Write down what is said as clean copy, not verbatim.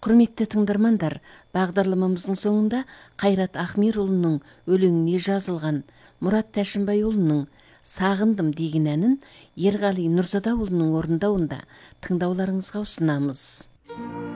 Құрметті тыңдармандар, бағдарламамыздың соңында Қайрат Ахмерұлының өлеңіне жазылған Мұрат Тәшінбайұлының «Сағындым» деген әнін Ерғали Нұрзадаұлының орындауында тыңдауларыңызға ұсынамыз.